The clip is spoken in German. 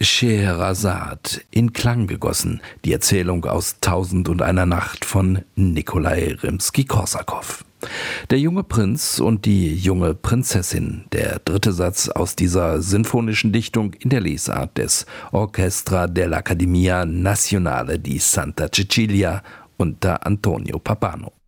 Scheherazade in Klang gegossen, die Erzählung aus 1001 Nacht von Nikolai Rimski-Korsakow. Der junge Prinz und die junge Prinzessin, der dritte Satz aus dieser sinfonischen Dichtung in der Lesart des Orchestra dell'Accademia Nazionale di Santa Cecilia unter Antonio Pappano.